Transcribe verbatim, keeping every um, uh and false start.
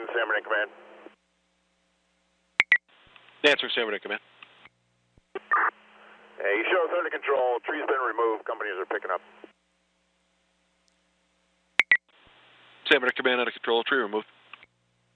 one, San Bernardino Command. Answer, San Bernardino Command. Hey, you show us under control. Tree's been removed. Companies are picking up. San Bernardino Command, under control. Tree removed.